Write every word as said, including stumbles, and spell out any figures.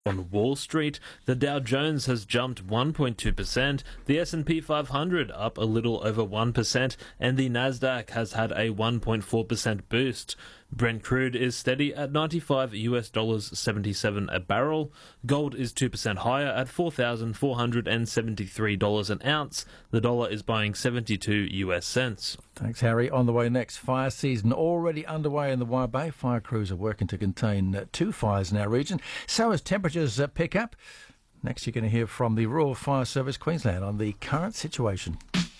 On Wall Street, the Dow Jones has jumped one point two percent, the S and P five hundred up a little over one percent, and the Nasdaq has had a one point four percent boost. Brent crude is steady at ninety-five US dollars seventy-seven a barrel. Gold is two percent higher at four thousand four hundred seventy-three dollars an ounce. The dollar is buying seventy-two US cents. Thanks, Harry. On the way next, fire season already underway in the Wye Bay. Fire crews are working to contain uh, two fires in our region. So as temperatures uh, pick up, next you're going to hear from the Rural Fire Service Queensland on the current situation.